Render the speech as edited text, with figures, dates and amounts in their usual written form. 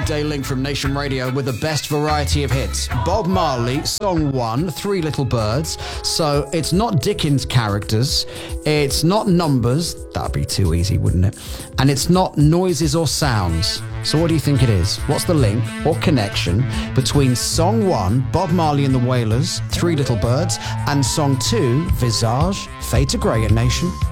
midday link from Nation Radio with the best variety of hits. Bob Marley, song 1, Three Little Birds. So it's not Dickens characters, it's not numbers, that'd be too easy, wouldn't it? And it's not noises or sounds. So what do you think it is? What's the link or connection between song 1, Bob Marley and the Wailers, Three Little Birds, and song 2, Visage, Fade to Grey at Nation?